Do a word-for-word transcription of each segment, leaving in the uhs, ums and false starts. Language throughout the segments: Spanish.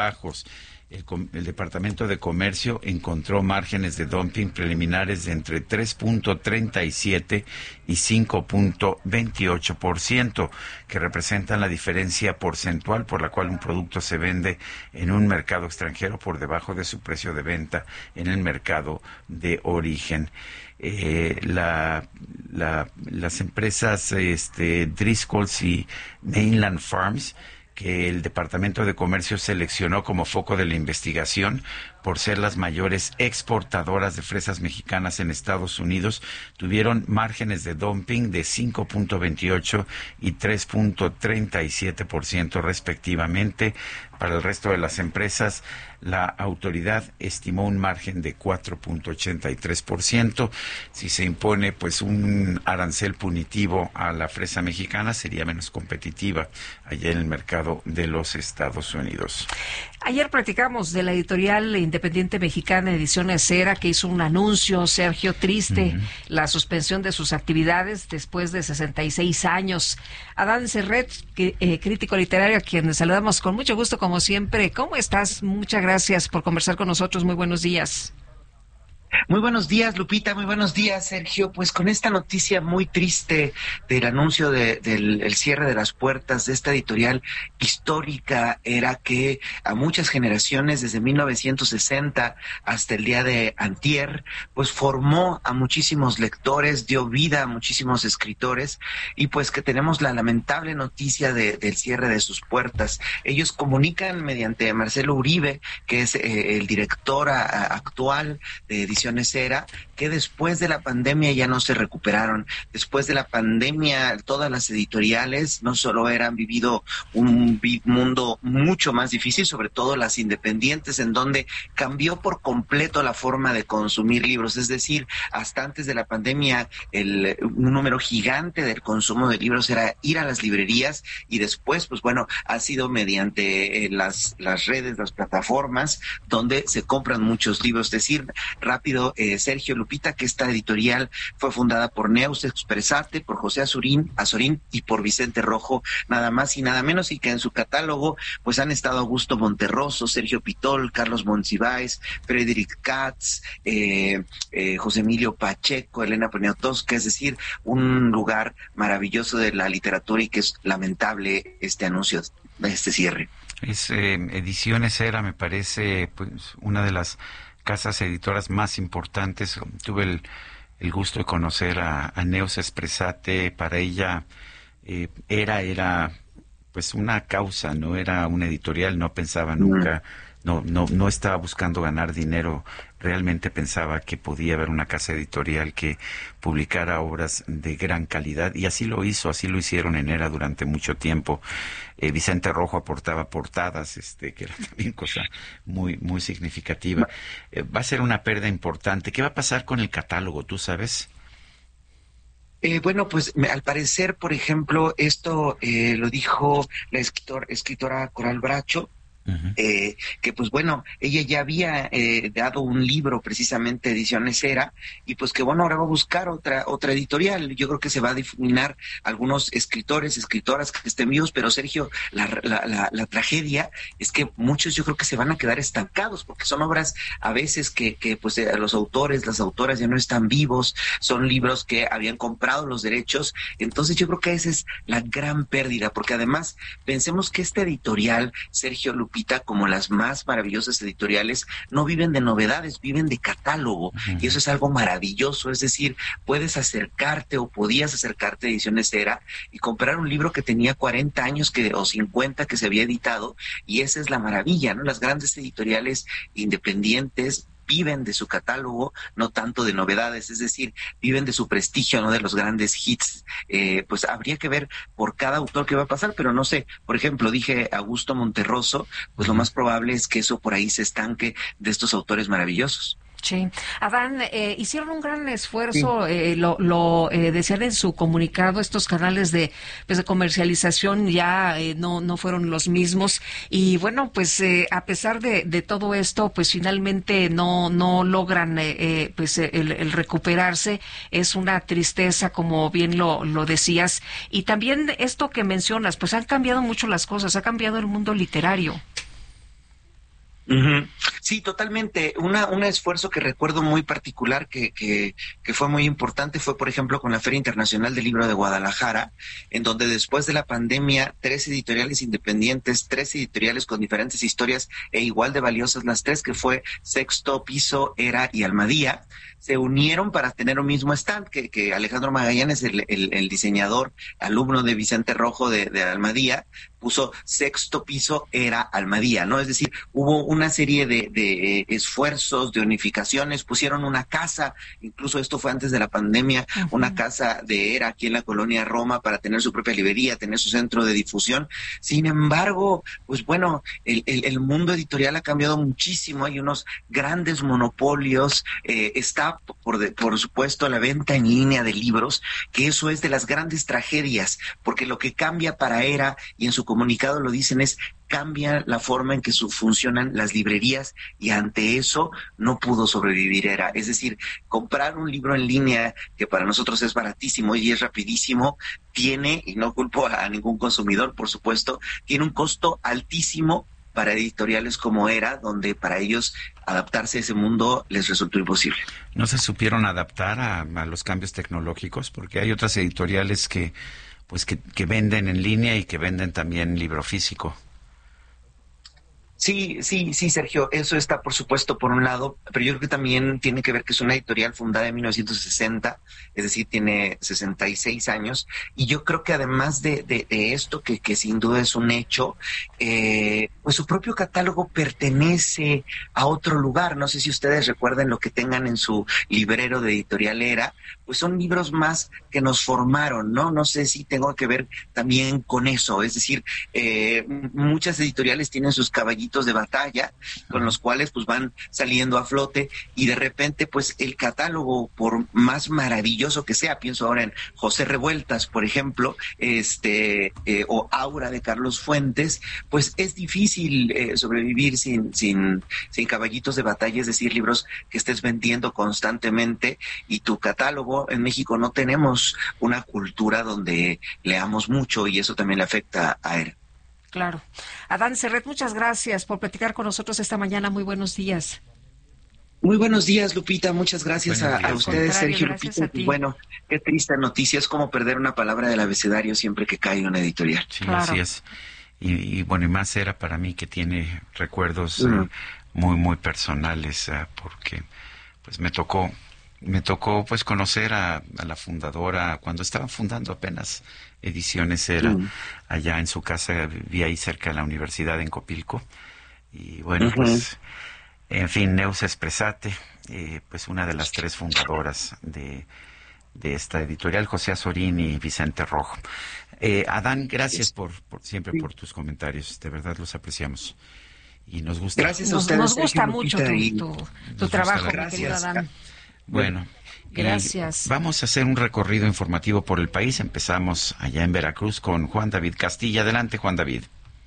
bajos. El, el Departamento de Comercio encontró márgenes de dumping preliminares de entre tres punto treinta y siete y cinco punto veintiocho por ciento, que representan la diferencia porcentual por la cual un producto se vende en un mercado extranjero por debajo de su precio de venta en el mercado de origen. Eh, la, la, las empresas este, Driscoll's y Mainland Farms, que el Departamento de Comercio seleccionó como foco de la investigación por ser las mayores exportadoras de fresas mexicanas en Estados Unidos, tuvieron márgenes de dumping de cinco punto veintiocho y tres punto treinta y siete por ciento respectivamente. Para el resto de las empresas, la autoridad estimó un margen de cuatro punto ochenta y tres por ciento. Si se impone pues un arancel punitivo a la fresa mexicana, sería menos competitiva allá en el mercado de los Estados Unidos. Ayer platicamos de la editorial independiente mexicana Ediciones Era, que hizo un anuncio, Sergio, triste, uh-huh. la suspensión de sus actividades después de sesenta y seis años. Adán Serret, que, eh, crítico literario, a quien saludamos con mucho gusto como siempre. ¿Cómo estás? Muchas gracias por conversar con nosotros. Muy buenos días. Muy buenos días, Lupita, muy buenos días, Sergio. Pues con esta noticia muy triste del anuncio de, del el cierre de las puertas de esta editorial histórica, era que a muchas generaciones, desde mil novecientos sesenta hasta el día de antier, pues formó a muchísimos lectores, dio vida a muchísimos escritores, y pues que tenemos la lamentable noticia de, del cierre de sus puertas. Ellos comunican mediante Marcelo Uribe, que es eh, el director a, a, actual de Ediciones Era, que después de la pandemia ya no se recuperaron. Después de la pandemia, todas las editoriales no solo eran vivido un vi- mundo mucho más difícil, sobre todo las independientes, en donde cambió por completo la forma de consumir libros. Es decir, hasta antes de la pandemia, el, un número gigante del consumo de libros era ir a las librerías, y después, pues bueno, ha sido mediante eh, las, las redes, las plataformas, donde se compran muchos libros. Es decir, rápido, Eh, Sergio, Lupita, que esta editorial fue fundada por Neus Expresate, por José Azurín, Azorín y por Vicente Rojo, nada más y nada menos, y que en su catálogo pues han estado Augusto Monterroso, Sergio Pitol, Carlos Monsiváis, Frederick Katz, eh, eh, José Emilio Pacheco, Elena Poniatowska, es decir, un lugar maravilloso de la literatura, y que es lamentable este anuncio, este cierre. Es eh, Ediciones Era, me parece pues una de las casas editoras más importantes. Tuve el, el gusto de conocer a, a Neus Expresate. Para ella eh, era era pues una causa, no era una editorial, no pensaba nunca, no no no estaba buscando ganar dinero, realmente pensaba que podía haber una casa editorial que publicara obras de gran calidad, y así lo hizo, así lo hicieron en Era durante mucho tiempo. Eh, Vicente Rojo aportaba portadas, este, que era también cosa muy muy significativa. Eh, va a ser una pérdida importante. ¿Qué va a pasar con el catálogo, tú sabes? Eh, bueno, pues me, al parecer, por ejemplo, esto eh, lo dijo la escritor, escritora Coral Bracho, Uh-huh. Eh, que pues bueno, ella ya había eh, dado un libro precisamente, Ediciones Era, y pues que bueno, ahora va a buscar otra otra editorial. Yo creo que se va a difuminar algunos escritores, escritoras que estén vivos, pero Sergio, la, la, la, la tragedia es que muchos yo creo que se van a quedar estancados, porque son obras a veces que, que pues eh, los autores, las autoras ya no están vivos, son libros que habían comprado los derechos. Entonces yo creo que esa es la gran pérdida, porque además pensemos que esta editorial, Sergio, Lupita, como las más maravillosas editoriales, no viven de novedades, viven de catálogo, uh-huh. y eso es algo maravilloso. Es decir, puedes acercarte o podías acercarte a Ediciones Era y comprar un libro que tenía cuarenta años que o cincuenta que se había editado, y esa es la maravilla, ¿no? Las grandes editoriales independientes viven de su catálogo, no tanto de novedades, es decir, viven de su prestigio, no de los grandes hits. Eh, pues habría que ver por cada autor qué va a pasar, pero no sé, por ejemplo, dije Augusto Monterroso, pues lo más probable es que eso por ahí se estanque de estos autores maravillosos. Sí. Adán, eh, hicieron un gran esfuerzo, sí. eh, lo, lo eh, decían en su comunicado, estos canales de, pues, de comercialización ya eh, no no fueron los mismos, y bueno, pues eh, a pesar de, de todo esto, pues finalmente no no logran eh, eh, pues el, el recuperarse. Es una tristeza, como bien lo, lo decías, y también esto que mencionas, pues han cambiado mucho las cosas, ha cambiado el mundo literario. Uh-huh. Sí, totalmente. Una, un esfuerzo que recuerdo muy particular que, que, que fue muy importante fue, por ejemplo, con la Feria Internacional del Libro de Guadalajara, en donde después de la pandemia, tres editoriales independientes, tres editoriales con diferentes historias e igual de valiosas las tres, que fue Sexto Piso, Era y Almadía, se unieron para tener un mismo stand, que, que Alejandro Magallanes, el, el, el diseñador, alumno de Vicente Rojo de, de Almadía, puso Sexto Piso, Era Almadía, ¿no? Es decir, hubo una serie de, de eh, esfuerzos, de unificaciones, pusieron una casa, incluso esto fue antes de la pandemia, uh-huh. una casa de Era aquí en la colonia Roma para tener su propia librería, tener su centro de difusión. Sin embargo, pues bueno, el, el, el mundo editorial ha cambiado muchísimo, hay unos grandes monopolios, eh, está por, de, por supuesto la venta en línea de libros, que eso es de las grandes tragedias, porque lo que cambia para Era, y en su comunicado lo dicen, es cambia la forma en que su, funcionan las librerías, y ante eso no pudo sobrevivir Era. Es decir, comprar un libro en línea, que para nosotros es baratísimo y es rapidísimo, tiene, y no culpo a ningún consumidor, por supuesto, tiene un costo altísimo para editoriales como Era, donde para ellos adaptarse a ese mundo les resultó imposible. ¿No se supieron adaptar a, a los cambios tecnológicos? Porque hay otras editoriales que pues que, que venden en línea y que venden también libro físico. Sí, sí, sí, Sergio, eso está por supuesto por un lado, pero yo creo que también tiene que ver que es una editorial fundada en mil novecientos sesenta, es decir, tiene sesenta y seis años, y yo creo que además de, de, de esto, que, que sin duda es un hecho, eh, pues su propio catálogo pertenece a otro lugar. No sé si ustedes recuerden lo que tengan en su librero de Editorial Era, pues son libros más que nos formaron, ¿no? No sé si tengo que ver también con eso, es decir, eh, muchas editoriales tienen sus caballitos de batalla con los cuales pues van saliendo a flote, y de repente pues el catálogo, por más maravilloso que sea, pienso ahora en José Revueltas, por ejemplo, este eh, o Aura de Carlos Fuentes, pues es difícil eh, sobrevivir sin, sin, sin caballitos de batalla, es decir, libros que estés vendiendo constantemente, y tu catálogo. En México no tenemos una cultura donde leamos mucho, y eso también le afecta a él. Claro. Adán Serret, muchas gracias por platicar con nosotros esta mañana. Muy buenos días. Muy buenos días, Lupita. Muchas gracias a, a ustedes, Sergio, Lupita. Y bueno, qué triste noticia. Es como perder una palabra del abecedario siempre que cae una editorial. Sí, claro. Así es. Y, y bueno, y más Era para mí, que tiene recuerdos uh-huh. eh, muy, muy personales, eh, porque pues me tocó, me tocó pues conocer a, a la fundadora cuando estaba fundando apenas Ediciones Era, uh-huh. allá en su casa, vivía ahí cerca de la universidad en Copilco. Y bueno, uh-huh. pues, en fin, Neus Espresate, eh, pues una de las tres fundadoras de, de esta editorial, José Azorín y Vicente Rojo. Eh, Adán, gracias por, por siempre por tus comentarios, de verdad los apreciamos. Y nos gusta. Gracias a nos, ustedes, nos gusta Sergio, mucho y... tu, tu, tu trabajo, mi querido Adán. Bueno. Gracias. Vamos a hacer un recorrido informativo por el país. Empezamos allá en Veracruz con Juan David Castilla. Adelante, Juan David.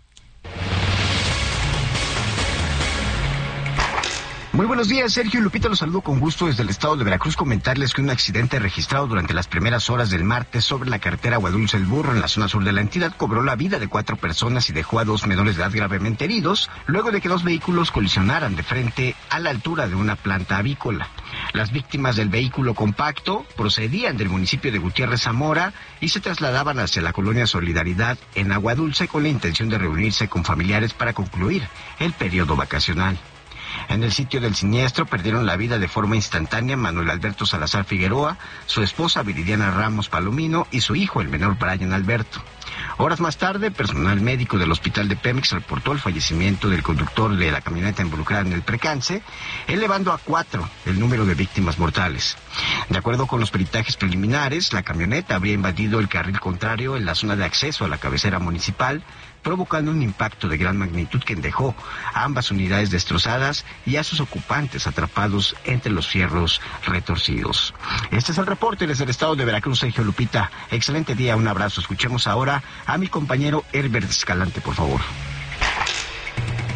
Muy buenos días, Sergio y Lupita, los saludo con gusto desde el estado de Veracruz. Comentarles que un accidente registrado durante las primeras horas del martes sobre la carretera Aguadulce El Burro en la zona sur de la entidad cobró la vida de cuatro personas y dejó a dos menores de edad gravemente heridos, luego de que dos vehículos colisionaran de frente a la altura de una planta avícola. Las víctimas del vehículo compacto procedían del municipio de Gutiérrez Zamora y se trasladaban hacia la colonia Solidaridad en Aguadulce con la intención de reunirse con familiares para concluir el periodo vacacional. En el sitio del siniestro perdieron la vida de forma instantánea Manuel Alberto Salazar Figueroa, su esposa Viridiana Ramos Palomino y su hijo, el menor Brian Alberto. Horas más tarde, personal médico del hospital de Pemex reportó el fallecimiento del conductor de la camioneta involucrada en el percance, elevando a cuatro el número de víctimas mortales. De acuerdo con los peritajes preliminares, la camioneta habría invadido el carril contrario en la zona de acceso a la cabecera municipal, provocando un impacto de gran magnitud que dejó a ambas unidades destrozadas y a sus ocupantes atrapados entre los fierros retorcidos. Este es el reporte desde el estado de Veracruz, Sergio, Lupita. Excelente día, un abrazo. Escuchemos ahora a mi compañero Herbert Escalante, por favor.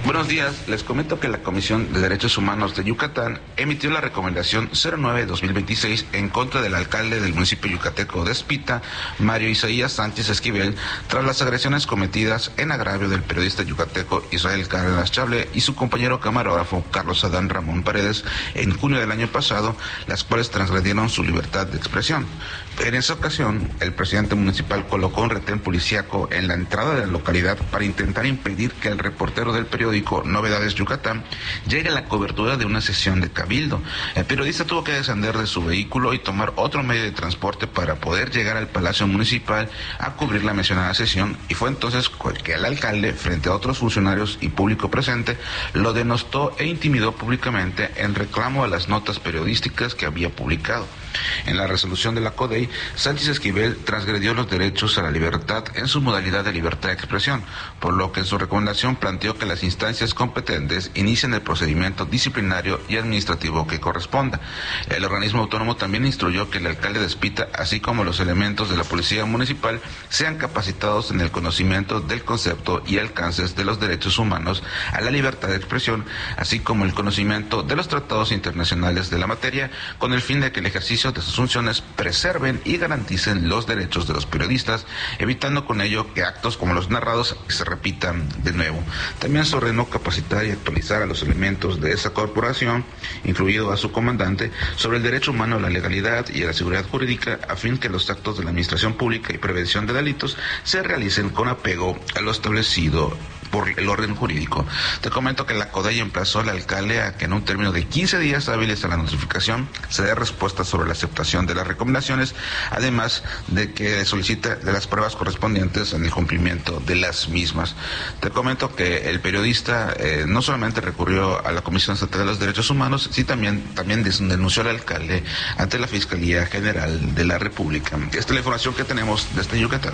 Buenos días, les comento que la Comisión de Derechos Humanos de Yucatán emitió la recomendación cero nueve guión dos mil veintiséis en contra del alcalde del municipio yucateco de Espita, Mario Isaías Sánchez Esquivel, tras las agresiones cometidas en agravio del periodista yucateco Israel Cárdenas Chable y su compañero camarógrafo Carlos Adán Ramón Paredes en junio del año pasado, las cuales transgredieron su libertad de expresión. En esa ocasión, el presidente municipal colocó un retén policíaco en la entrada de la localidad para intentar impedir que el reportero del periódico Novedades Yucatán llegue a la cobertura de una sesión de cabildo. El periodista tuvo que descender de su vehículo y tomar otro medio de transporte para poder llegar al Palacio Municipal a cubrir la mencionada sesión, y fue entonces que el alcalde, frente a otros funcionarios y público presente, lo denostó e intimidó públicamente en reclamo a las notas periodísticas que había publicado. En la resolución de la CODEI, Sánchez Esquivel transgredió los derechos a la libertad en su modalidad de libertad de expresión, por lo que en su recomendación planteó que las instancias competentes inicien el procedimiento disciplinario y administrativo que corresponda. El organismo autónomo también instruyó que el alcalde de Espita, así como los elementos de la policía municipal, sean capacitados en el conocimiento del concepto y alcances de los derechos humanos a la libertad de expresión, así como el conocimiento de los tratados internacionales de la materia, con el fin de que el ejercicio de sus funciones preserven y garanticen los derechos de los periodistas, evitando con ello que actos como los narrados se repitan de nuevo. También se ordenó capacitar y actualizar a los elementos de esa corporación, incluido a su comandante, sobre el derecho humano a la legalidad y a la seguridad jurídica, a fin que los actos de la administración pública y prevención de delitos se realicen con apego a lo establecido por el orden jurídico. Te comento que la CODEI emplazó al alcalde a que en un término de quince días hábiles a la notificación se dé respuesta sobre la aceptación de las recomendaciones, además de que solicite de las pruebas correspondientes en el cumplimiento de las mismas. Te comento que el periodista eh, no solamente recurrió a la Comisión Estatal de los Derechos Humanos, sino también, también denunció al alcalde ante la Fiscalía General de la República. Esta es la información que tenemos desde Yucatán.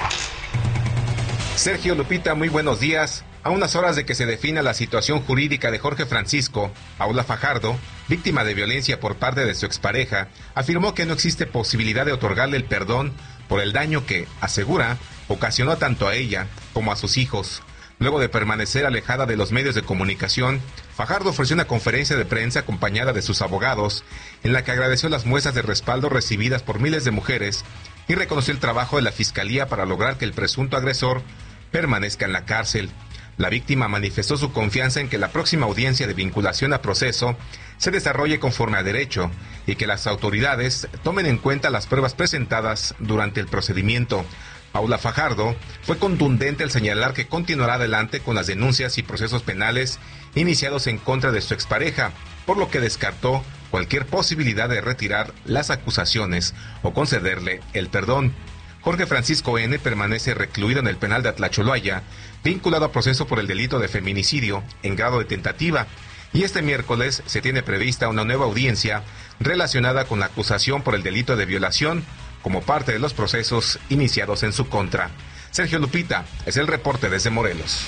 Sergio, Lupita, muy buenos días. A unas horas de que se defina la situación jurídica de Jorge Francisco, Paula Fajardo, víctima de violencia por parte de su expareja, afirmó que no existe posibilidad de otorgarle el perdón por el daño que, asegura, ocasionó tanto a ella como a sus hijos. Luego de permanecer alejada de los medios de comunicación, Fajardo ofreció una conferencia de prensa acompañada de sus abogados, en la que agradeció las muestras de respaldo recibidas por miles de mujeres y reconoció el trabajo de la Fiscalía para lograr que el presunto agresor permanezca en la cárcel. La víctima manifestó su confianza en que la próxima audiencia de vinculación a proceso se desarrolle conforme a derecho y que las autoridades tomen en cuenta las pruebas presentadas durante el procedimiento. Paula Fajardo fue contundente al señalar que continuará adelante con las denuncias y procesos penales iniciados en contra de su expareja, por lo que descartó cualquier posibilidad de retirar las acusaciones o concederle el perdón. Jorge Francisco N. permanece recluido en el penal de Atlacholoaya, vinculado a proceso por el delito de feminicidio en grado de tentativa, y este miércoles se tiene prevista una nueva audiencia relacionada con la acusación por el delito de violación, como parte de los procesos iniciados en su contra. Sergio, Lupita, es el reporte desde Morelos.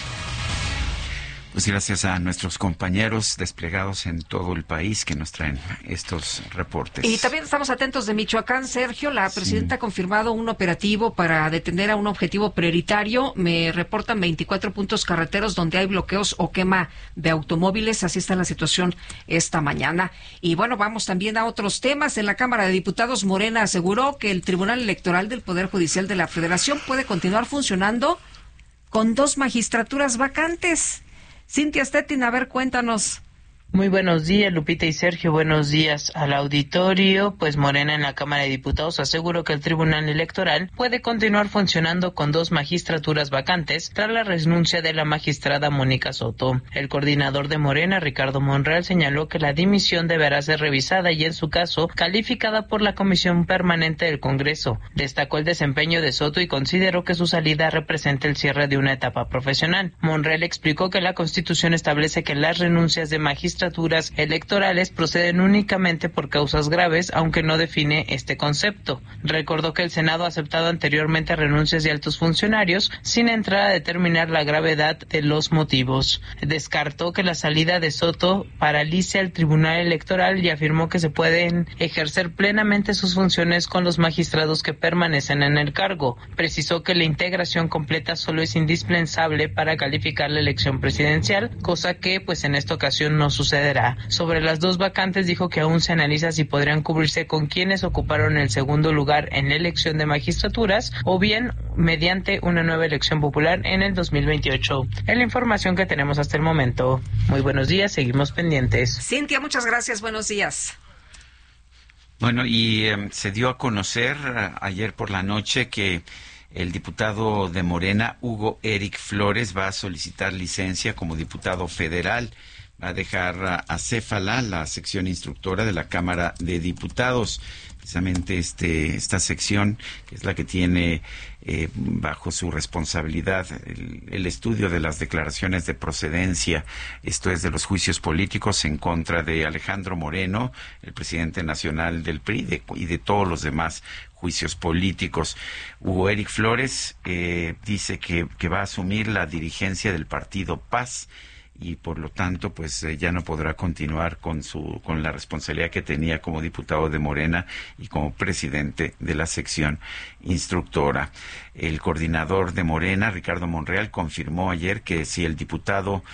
Pues gracias a nuestros compañeros desplegados en todo el país que nos traen estos reportes. Y también estamos atentos de Michoacán, Sergio. La presidenta sí. ha confirmado un operativo para detener a un objetivo prioritario. Me reportan veinticuatro puntos carreteros donde hay bloqueos o quema de automóviles. Así está la situación esta mañana. Y bueno, vamos también a otros temas. En la Cámara de Diputados, Morena aseguró que el Tribunal Electoral del Poder Judicial de la Federación puede continuar funcionando con dos magistraturas vacantes. Cintia Stettin, a ver, cuéntanos. Muy buenos días, Lupita y Sergio. Buenos días al auditorio. Pues Morena en la Cámara de Diputados aseguró que el Tribunal Electoral puede continuar funcionando con dos magistraturas vacantes tras la renuncia de la magistrada Mónica Soto. El coordinador de Morena, Ricardo Monreal, señaló que la dimisión deberá ser revisada y, en su caso, calificada por la Comisión Permanente del Congreso. Destacó el desempeño de Soto y consideró que su salida representa el cierre de una etapa profesional. Monreal explicó que la Constitución establece que las renuncias de magistrados magistraturas electorales proceden únicamente por causas graves, aunque no define este concepto. Recordó que el Senado ha aceptado anteriormente renuncias de altos funcionarios sin entrar a determinar la gravedad de los motivos. Descartó que la salida de Soto paralice al Tribunal Electoral y afirmó que se pueden ejercer plenamente sus funciones con los magistrados que permanecen en el cargo. Precisó que la integración completa solo es indispensable para calificar la elección presidencial, cosa que pues en esta ocasión no sucederá. Sobre las dos vacantes dijo que aún se analiza si podrían cubrirse con quienes ocuparon el segundo lugar en la elección de magistraturas o bien mediante una nueva elección popular en el dos mil veintiocho. Es la información que tenemos hasta el momento. Muy buenos días, seguimos pendientes. Cintia, muchas gracias, buenos días. Bueno, y eh, se dio a conocer uh, ayer por la noche que el diputado de Morena, Hugo Eric Flores, va a solicitar licencia como diputado federal. Va a dejar a Céfala, la sección instructora de la Cámara de Diputados. Precisamente este esta sección, que es la que tiene eh, bajo su responsabilidad el, el estudio de las declaraciones de procedencia, esto es de los juicios políticos en contra de Alejandro Moreno, el presidente nacional del P R I de, y de todos los demás juicios políticos. Hugo Eric Flores eh, dice que, que va a asumir la dirigencia del partido Paz, y por lo tanto pues eh, ya no podrá continuar con su con la responsabilidad que tenía como diputado de Morena y como presidente de la sección instructora. El coordinador de Morena, Ricardo Monreal, confirmó ayer que si el diputado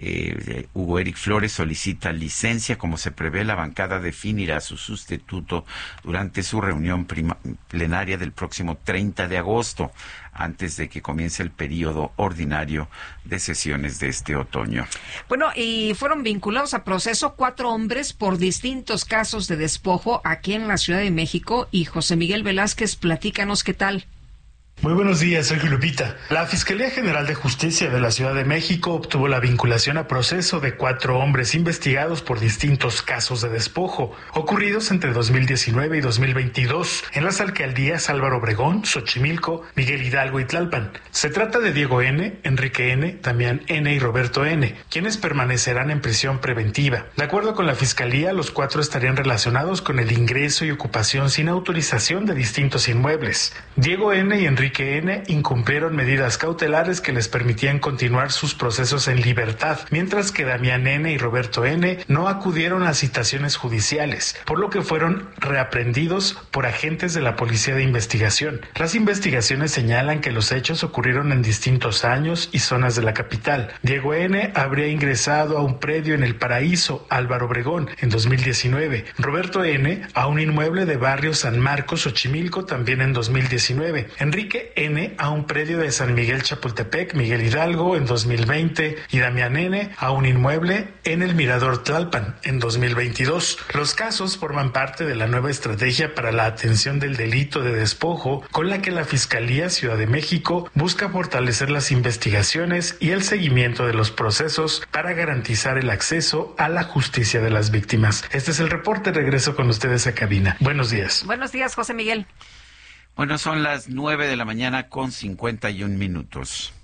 Eh, Hugo Eric Flores solicita licencia, como se prevé, la bancada definirá su sustituto durante su reunión prima, plenaria del próximo treinta de agosto, antes de que comience el periodo ordinario de sesiones de este otoño. Bueno, y fueron vinculados a proceso cuatro hombres por distintos casos de despojo aquí en la Ciudad de México. Y José Miguel Velázquez, platícanos qué tal. Muy buenos días, Sergio Lupita. La Fiscalía General de Justicia de la Ciudad de México obtuvo la vinculación a proceso de cuatro hombres investigados por distintos casos de despojo ocurridos entre dos mil diecinueve y dos mil veintidós en las alcaldías Álvaro Obregón, Xochimilco, Miguel Hidalgo y Tlalpan. Se trata de Diego N., Enrique N., Damián N. y Roberto N., quienes permanecerán en prisión preventiva. De acuerdo con la Fiscalía, los cuatro estarían relacionados con el ingreso y ocupación sin autorización de distintos inmuebles. Diego N. y Enrique que N. incumplieron medidas cautelares que les permitían continuar sus procesos en libertad, mientras que Damián N. y Roberto N. no acudieron a citaciones judiciales, por lo que fueron reaprendidos por agentes de la Policía de Investigación. Las investigaciones señalan que los hechos ocurrieron en distintos años y zonas de la capital. Diego N. habría ingresado a un predio en El Paraíso, Álvaro Obregón, en dos mil diecinueve. Roberto N. a un inmueble de barrio San Marcos, Xochimilco, también en dos mil diecinueve. Enrique N. a un predio de San Miguel Chapultepec, Miguel Hidalgo, en dos mil veinte, y Damián N. a un inmueble en el Mirador Tlalpan, en dos mil veintidós. Los casos forman parte de la nueva estrategia para la atención del delito de despojo, con la que la Fiscalía Ciudad de México busca fortalecer las investigaciones y el seguimiento de los procesos para garantizar el acceso a la justicia de las víctimas. Este es el reporte, regreso con ustedes a cabina. Buenos días. Buenos días, José Miguel. Bueno, son las nueve de la mañana con cincuenta y un minutos.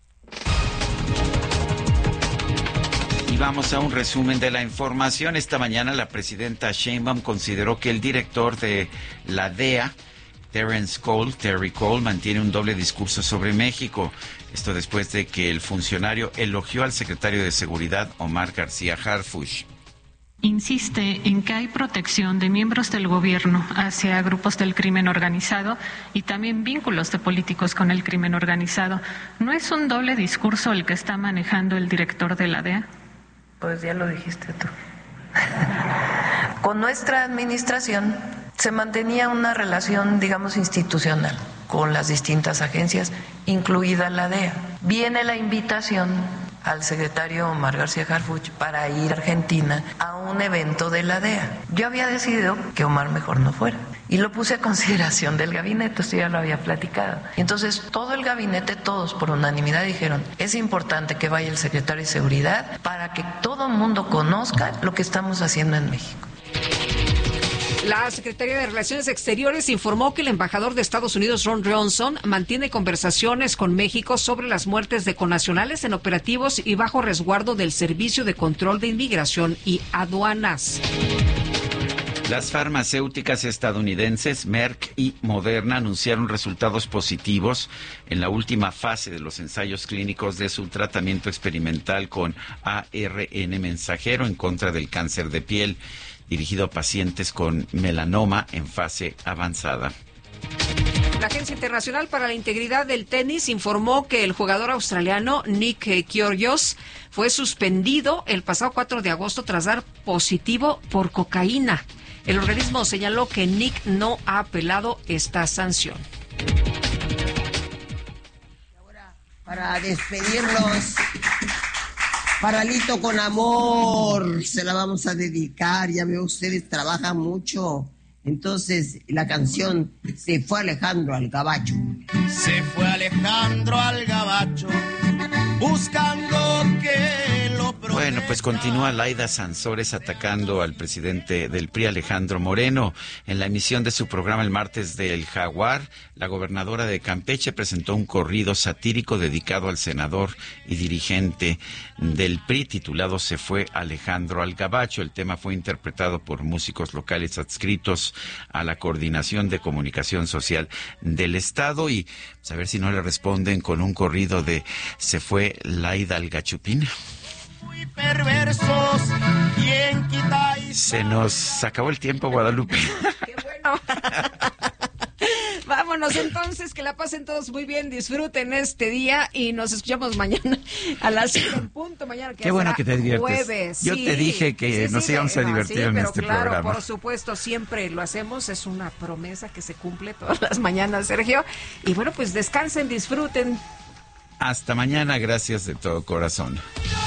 Y vamos a un resumen de la información. Esta mañana la presidenta Sheinbaum consideró que el director de la D E A, Terrence Cole, Terry Cole, mantiene un doble discurso sobre México. Esto después de que el funcionario elogió al secretario de Seguridad, Omar García Harfuch. Insiste en que hay protección de miembros del gobierno hacia grupos del crimen organizado y también vínculos de políticos con el crimen organizado. ¿No es un doble discurso el que está manejando el director de la D E A? Pues ya lo dijiste tú. Con nuestra administración se mantenía una relación, digamos, institucional con las distintas agencias, incluida la D E A. Viene la invitación al secretario Omar García Harfuch para ir a Argentina a un evento de la D E A. Yo había decidido que Omar mejor no fuera y lo puse a consideración del gabinete, esto ya lo había platicado. Y entonces todo el gabinete, todos por unanimidad dijeron, es importante que vaya el secretario de Seguridad para que todo el mundo conozca lo que estamos haciendo en México. La Secretaría de Relaciones Exteriores informó que el embajador de Estados Unidos, Ron Johnson, mantiene conversaciones con México sobre las muertes de connacionales en operativos y bajo resguardo del Servicio de Control de Inmigración y Aduanas. Las farmacéuticas estadounidenses Merck y Moderna anunciaron resultados positivos en la última fase de los ensayos clínicos de su tratamiento experimental con A R N mensajero en contra del cáncer de piel, dirigido a pacientes con melanoma en fase avanzada. La Agencia Internacional para la Integridad del Tenis informó que el jugador australiano Nick Kyrgios fue suspendido el pasado cuatro de agosto tras dar positivo por cocaína. El organismo señaló que Nick no ha apelado esta sanción. Ahora, para despedirnos, Paralito con amor, se la vamos a dedicar. Ya veo, ustedes trabajan mucho. Entonces, la canción Se fue Alejandro al Gabacho. Se fue Alejandro al Gabacho, buscando que lo prometa. Bueno, pues continúa Laida Sansores atacando al presidente del P R I, Alejandro Moreno. En la emisión de su programa el martes del Jaguar, la gobernadora de Campeche presentó un corrido satírico dedicado al senador y dirigente del P R I titulado Se fue Alejandro al Gabacho. El tema fue interpretado por músicos locales adscritos a la Coordinación de Comunicación Social del Estado y pues, a ver si no le responden con un corrido de Se fue Laida al Gachupín. Muy perversos, ¿quién quita y... Se nos acabó el tiempo, Guadalupe. ¡Qué bueno! Vámonos entonces, que la pasen todos muy bien, disfruten este día y nos escuchamos mañana a las siete en punto. Mañana que Qué bueno que te diviertes. Jueves. Yo sí, te dije que sí, nos sí, íbamos a divertir sí, en pero este claro, programa. Por supuesto, siempre lo hacemos, es una promesa que se cumple todas las mañanas, Sergio. Y bueno, pues descansen, disfruten. Hasta mañana, gracias de todo corazón.